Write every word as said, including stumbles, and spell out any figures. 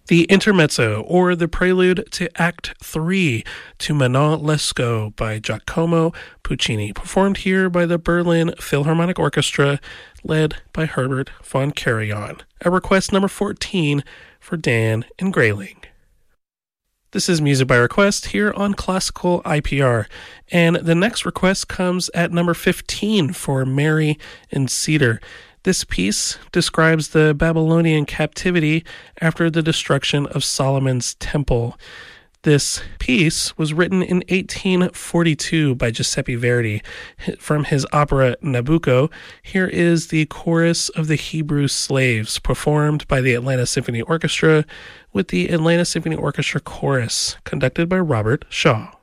The Intermezzo, or the prelude to Act three to Manon Lescaut by Giacomo Puccini, performed here by the Berlin Philharmonic Orchestra, led by Herbert von Karajan. At request number fourteen for Dan and Grayling. This is Music by Request here on Classical I P R, and the next request comes at number fifteen for Mary and Cedar. This piece describes the Babylonian captivity after the destruction of Solomon's temple. This piece was written in eighteen forty-two by Giuseppe Verdi from his opera Nabucco. Here is the chorus of the Hebrew slaves performed by the Atlanta Symphony Orchestra with the Atlanta Symphony Orchestra Chorus conducted by Robert Shaw.